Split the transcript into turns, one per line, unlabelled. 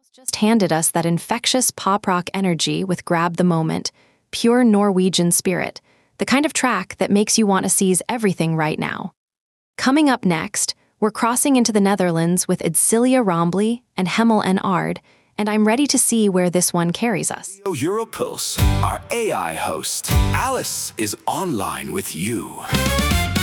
Just handed us that infectious pop rock energy with Grab the Moment, pure Norwegian spirit, the kind of track that makes you want to seize everything right now. Coming up next, we're crossing into the Netherlands with Edcilia Rombly and Hemel and Ard, and I'm ready to see where this one carries us.
Europulse, our AI host, Alice, is online with you.